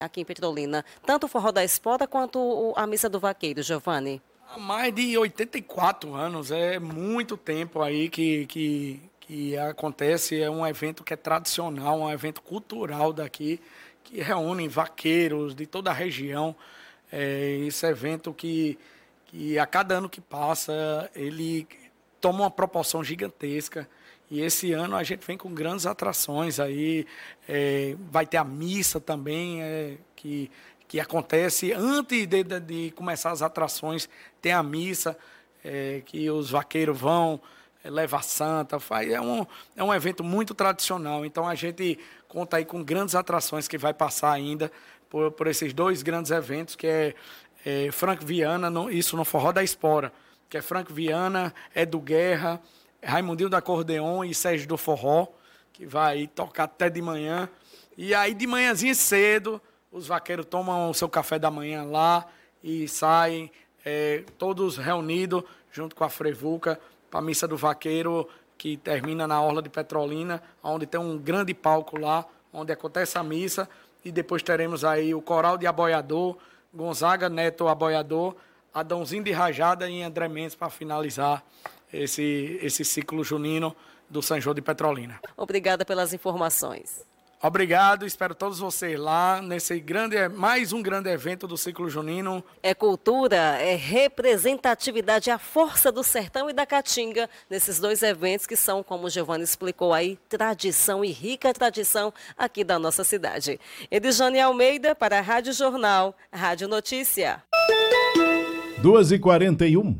aqui em Petrolina, tanto o Forró da Espora quanto a Missa do Vaqueiro, Giovanni? Há mais de 84 anos, é muito tempo aí que acontece, é um evento que é tradicional, um evento cultural daqui, que reúne vaqueiros de toda a região. Esse evento que a cada ano que passa, ele toma uma proporção gigantesca. E esse ano a gente vem com grandes atrações aí, vai ter a missa também, que acontece antes de começar as atrações, tem a missa, que os vaqueiros vão levar santa, é um evento muito tradicional, então a gente conta aí com grandes atrações que vai passar ainda por esses dois grandes eventos, que é Frank Viana, isso no Forró da Espora, que é Frank Viana, Edu Guerra, Raimundinho do Acordeon e Sérgio do Forró, que vai tocar até de manhã. E aí de manhãzinha cedo, os vaqueiros tomam o seu café da manhã lá e saem todos reunidos junto com a Frevuca para a Missa do Vaqueiro, que termina na Orla de Petrolina, onde tem um grande palco lá, onde acontece a missa. E depois teremos aí o Coral de Aboiador, Gonzaga Neto Aboiador, Adãozinho de Rajada e André Mendes para finalizar esse ciclo junino do São João de Petrolina. Obrigada pelas informações. Obrigado, espero todos vocês lá nesse mais um grande evento do ciclo junino. É cultura, é representatividade, a força do sertão e da caatinga nesses dois eventos que são, como o Giovanni explicou aí, tradição e rica tradição aqui da nossa cidade. Edjane Almeida para a Rádio Jornal, Rádio Notícia. 2h41.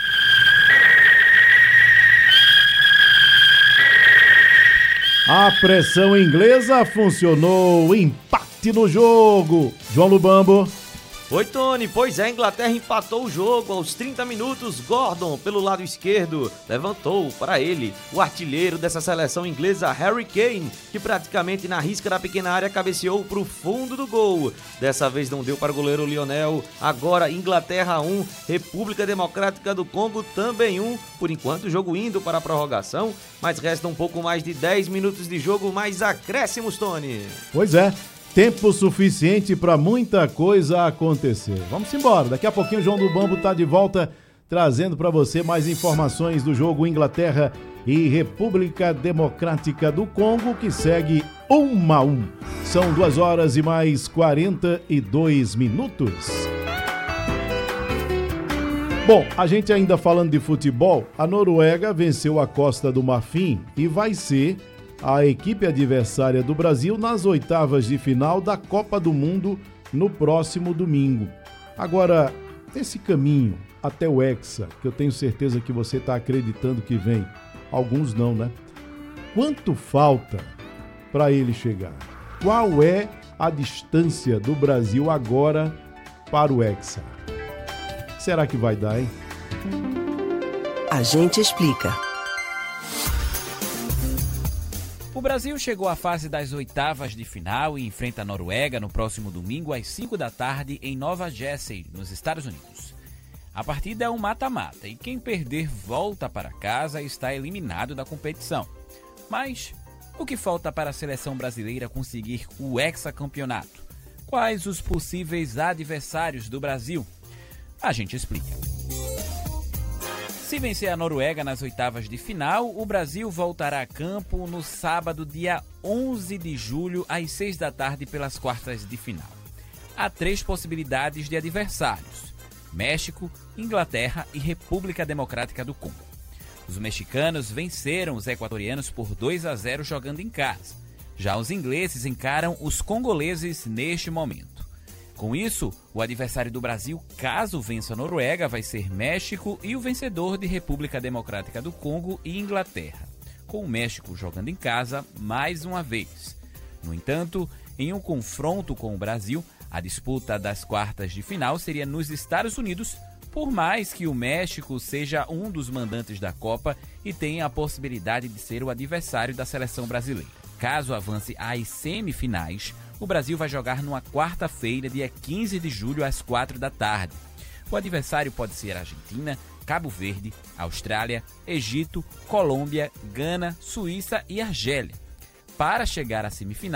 A pressão inglesa funcionou, empate no jogo. João Lubambo. Oi, Tony. Pois é, a Inglaterra empatou o jogo aos 30 minutos. Gordon, pelo lado esquerdo, levantou para ele o artilheiro dessa seleção inglesa, Harry Kane, que praticamente na risca da pequena área cabeceou para o fundo do gol. Dessa vez não deu para o goleiro Lionel. Agora Inglaterra 1, República Democrática do Congo também 1. Por enquanto o jogo indo para a prorrogação, mas resta um pouco mais de 10 minutos de jogo, mais acréscimos, Tony. Pois é. Tempo suficiente para muita coisa acontecer. Vamos embora. Daqui a pouquinho o João do Bambo está de volta trazendo para você mais informações do jogo Inglaterra e República Democrática do Congo, que segue 1-1. São 2 horas e mais 42 minutos. Bom, a gente ainda falando de futebol, a Noruega venceu a Costa do Marfim e vai ser a equipe adversária do Brasil nas oitavas de final da Copa do Mundo no próximo domingo. Agora, esse caminho até o Hexa, que eu tenho certeza que você está acreditando que vem, alguns não, né? Quanto falta para ele chegar? Qual é a distância do Brasil agora para o Hexa? Será que vai dar, hein? A gente explica. O Brasil chegou à fase das oitavas de final e enfrenta a Noruega no próximo domingo às 5 da tarde em Nova Jersey, nos Estados Unidos. A partida é um mata-mata e quem perder volta para casa e está eliminado da competição. Mas o que falta para a seleção brasileira conseguir o hexacampeonato? Quais os possíveis adversários do Brasil? A gente explica. Se vencer a Noruega nas oitavas de final, o Brasil voltará a campo no sábado, dia 11 de julho, às 6 da tarde, pelas quartas de final. Há 3 possibilidades de adversários: México, Inglaterra e República Democrática do Congo. Os mexicanos venceram os equatorianos por 2-0 jogando em casa. Já os ingleses encaram os congoleses neste momento. Com isso, o adversário do Brasil, caso vença a Noruega, vai ser México e o vencedor de República Democrática do Congo e Inglaterra, com o México jogando em casa mais uma vez. No entanto, em um confronto com o Brasil, a disputa das quartas de final seria nos Estados Unidos, por mais que o México seja um dos mandantes da Copa e tenha a possibilidade de ser o adversário da seleção brasileira. Caso avance às semifinais, o Brasil vai jogar numa quarta-feira, dia 15 de julho, às 4 da tarde. O adversário pode ser Argentina, Cabo Verde, Austrália, Egito, Colômbia, Gana, Suíça e Argélia. Para chegar à semifinal,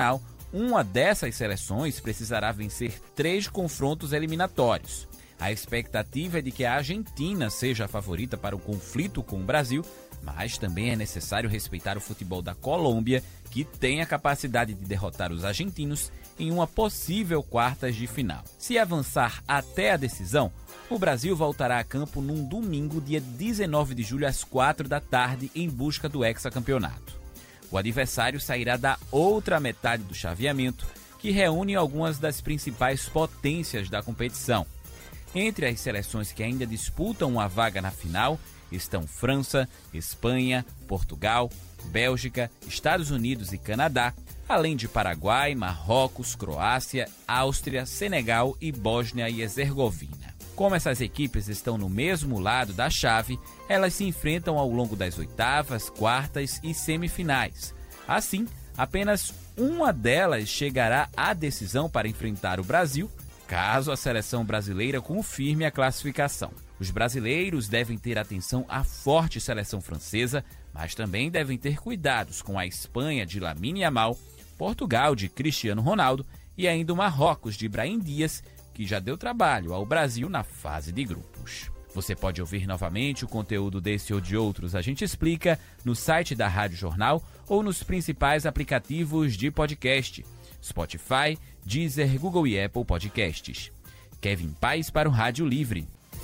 uma dessas seleções precisará vencer 3 confrontos eliminatórios. A expectativa é de que a Argentina seja a favorita para o conflito com o Brasil, mas também é necessário respeitar o futebol da Colômbia, que tem a capacidade de derrotar os argentinos em uma possível quartas de final. Se avançar até a decisão, o Brasil voltará a campo num domingo, dia 19 de julho, às 4 da tarde, em busca do hexacampeonato. O adversário sairá da outra metade do chaveamento, que reúne algumas das principais potências da competição. Entre as seleções que ainda disputam uma vaga na final estão França, Espanha, Portugal, Bélgica, Estados Unidos e Canadá, além de Paraguai, Marrocos, Croácia, Áustria, Senegal e Bósnia e Herzegovina. Como essas equipes estão no mesmo lado da chave, elas se enfrentam ao longo das oitavas, quartas e semifinais. Assim, apenas uma delas chegará à decisão para enfrentar o Brasil, caso a seleção brasileira confirme a classificação. Os brasileiros devem ter atenção à forte seleção francesa, mas também devem ter cuidados com a Espanha de Lamine Yamal, Portugal de Cristiano Ronaldo e ainda o Marrocos de Brahim Dias, que já deu trabalho ao Brasil na fase de grupos. Você pode ouvir novamente o conteúdo desse ou de outros A Gente Explica no site da Rádio Jornal ou nos principais aplicativos de podcast: Spotify, Deezer, Google e Apple Podcasts. Kevin Paes para o Rádio Livre.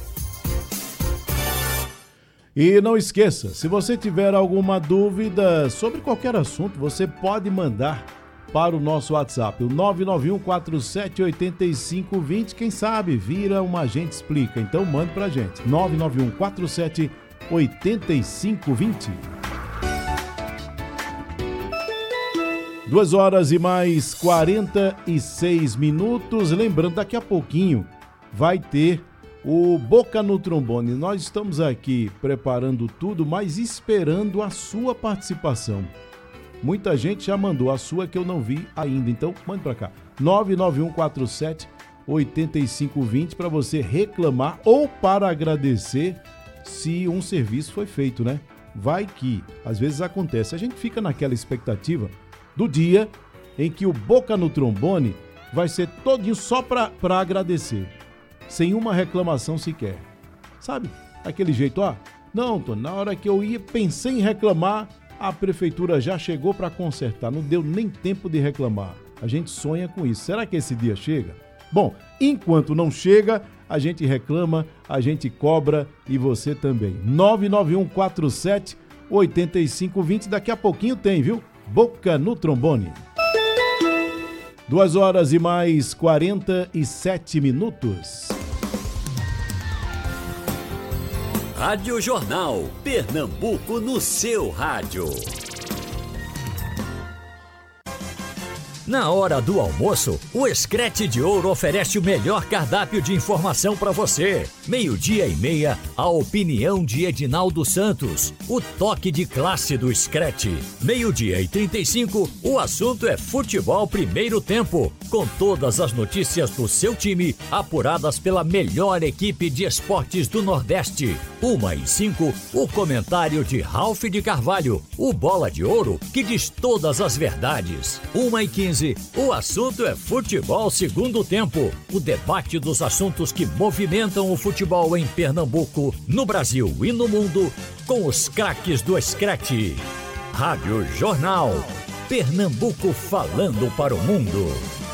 E não esqueça, se você tiver alguma dúvida sobre qualquer assunto, você pode mandar para o nosso WhatsApp, o 991478520. Quem sabe vira uma A Gente Explica. Então mande pra gente, 991478520. 2h mais 46 minutos. Lembrando, daqui a pouquinho vai ter o Boca no Trombone. Nós estamos aqui preparando tudo, mas esperando a sua participação. Muita gente já mandou a sua que eu não vi ainda, então mande para cá. 991478520 para você reclamar ou para agradecer se um serviço foi feito, né? Vai que, às vezes acontece, a gente fica naquela expectativa do dia em que o Boca no Trombone vai ser todinho só para agradecer, sem uma reclamação sequer. Sabe? Aquele jeito, não, Tony, na hora que eu pensei em reclamar, a prefeitura já chegou para consertar, não deu nem tempo de reclamar. A gente sonha com isso. Será que esse dia chega? Bom, enquanto não chega, a gente reclama, a gente cobra e você também. 991478520, daqui a pouquinho tem, viu? Boca no Trombone. 2h mais 47 minutos. Rádio Jornal, Pernambuco no seu rádio. Na hora do almoço, o Screte de Ouro oferece o melhor cardápio de informação para você. 12:30, a opinião de Edinaldo Santos, o toque de classe do Screte. 12:35, o assunto é futebol primeiro tempo, com todas as notícias do seu time, apuradas pela melhor equipe de esportes do Nordeste. 1:05, o comentário de Ralph de Carvalho, o Bola de Ouro, que diz todas as verdades. 1:15, o assunto é futebol segundo tempo, o debate dos assuntos que movimentam o futebol em Pernambuco, no Brasil e no mundo, com os craques do Screte. Rádio Jornal, Pernambuco falando para o mundo.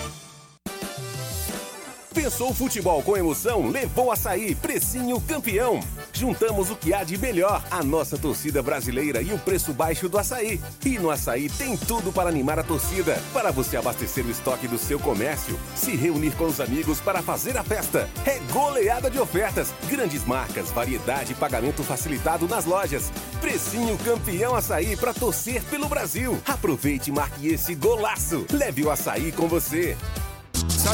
Pensou futebol com emoção? Levou Açaí, precinho campeão. Juntamos o que há de melhor, a nossa torcida brasileira e o preço baixo do açaí. E no Açaí tem tudo para animar a torcida, para você abastecer o estoque do seu comércio, se reunir com os amigos para fazer a festa. É goleada de ofertas, grandes marcas, variedade e pagamento facilitado nas lojas. Precinho campeão Açaí para torcer pelo Brasil. Aproveite e marque esse golaço. Leve o Açaí com você.